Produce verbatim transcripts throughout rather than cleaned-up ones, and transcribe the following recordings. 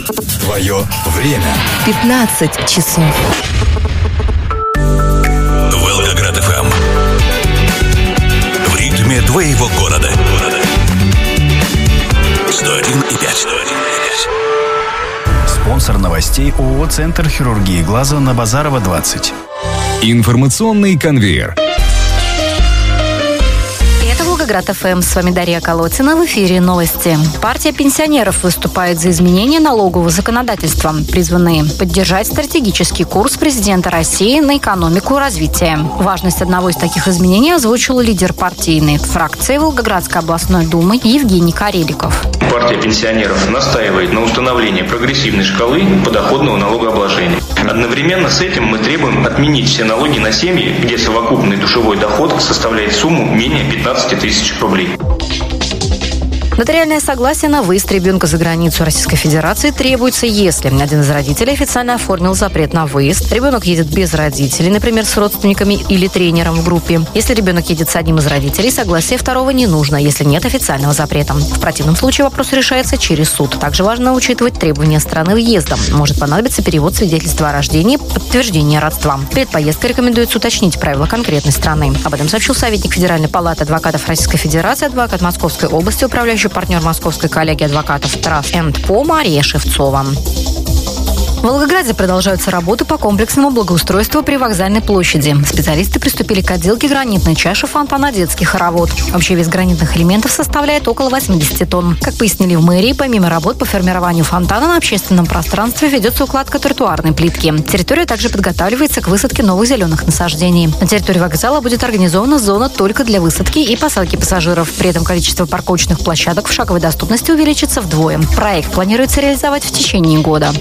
Твое время. пятнадцать часов. Волгоград эф эм. В ритме твоего города. сто один и пять. Спонсор новостей ООО «Центр хирургии глаза» на Базарова, двадцать. Информационный конвейер. Волгоград эф эм. С вами Дарья Колотина. В эфире новости. Партия пенсионеров выступает за изменение налогового законодательства, призванные поддержать стратегический курс президента России на экономику и развитие. Важность одного из таких изменений озвучил лидер партийной фракции Волгоградской областной думы Евгений Кареликов. Партия пенсионеров настаивает на установлении прогрессивной шкалы подоходного налогообложения. Одновременно с этим мы требуем отменить все налоги на семьи, где совокупный душевой доход составляет сумму менее пятнадцать тысяч рублей. Нотариальное согласие на выезд ребенка за границу Российской Федерации требуется, если один из родителей официально оформил запрет на выезд, ребенок едет без родителей, например, с родственниками или тренером в группе. Если ребенок едет с одним из родителей, согласие второго не нужно, если нет официального запрета. В противном случае вопрос решается через суд. Также важно учитывать требования страны въезда. Может понадобиться перевод свидетельства о рождении, подтверждение родства. Перед поездкой рекомендуется уточнить правила конкретной страны. Об этом сообщил советник Федеральной палаты адвокатов Российской Федерации, адвокат Московской области, управляющий партнер Московской коллегии адвокатов Trust энд По Мария Шевцова. В Волгограде продолжаются работы по комплексному благоустройству при Вокзальной площади. Специалисты приступили к отделке гранитной чаши фонтана «Детский хоровод». Общий вес гранитных элементов составляет около восемьдесят тонн. Как пояснили в мэрии, помимо работ по формированию фонтана на общественном пространстве ведется укладка тротуарной плитки. Территория также подготавливается к высадке новых зеленых насаждений. На территории вокзала будет организована зона только для высадки и посадки пассажиров. При этом количество парковочных площадок в шаговой доступности увеличится вдвое. Проект планируется реализовать в течение года.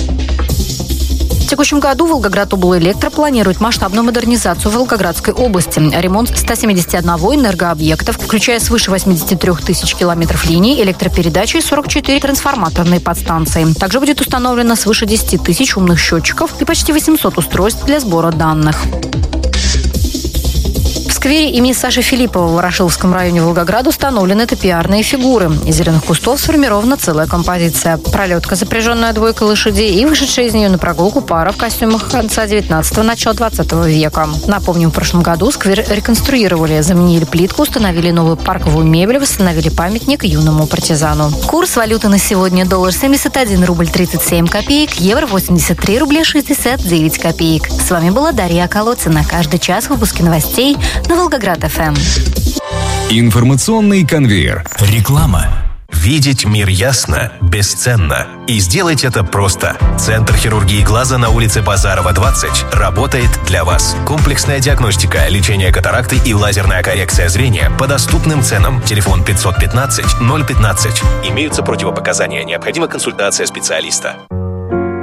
В текущем году Волгоградоблэлектро планирует масштабную модернизацию в Волгоградской области. Ремонт ста семидесяти одного энергообъектов, включая свыше восьмидесяти трёх тысяч километров линий электропередачи и сорок четыре трансформаторные подстанции. Также будет установлено свыше десяти тысяч умных счетчиков и почти восемьсот устройств для сбора данных. В сквере имени Саши Филиппова в Ворошиловском районе Волгограда установлены топиарные фигуры. Из зеленых кустов сформирована целая композиция. Пролетка, запряженная двойкой лошадей, и вышедшая из нее на прогулку пара в костюмах конца девятнадцатого, начала двадцатого века. Напомним, в прошлом году сквер реконструировали, заменили плитку, установили новую парковую мебель, восстановили памятник юному партизану. Курс валюты на сегодня: доллар семьдесят один рубль тридцать семь копеек, евро восемьдесят три рубля шестьдесят девять копеек. С вами была Дарья Колотина. Каждый час выпуски новостей на Волгоград эф эм. Информационный конвейер. Реклама. Видеть мир ясно бесценно. И сделать это просто. Центр хирургии глаза на улице Базарова, двадцать работает для вас. Комплексная диагностика, лечение катаракты и лазерная коррекция зрения по доступным ценам. Телефон пятьсот пятнадцать ноль пятнадцать. Имеются противопоказания. Необходима консультация специалиста.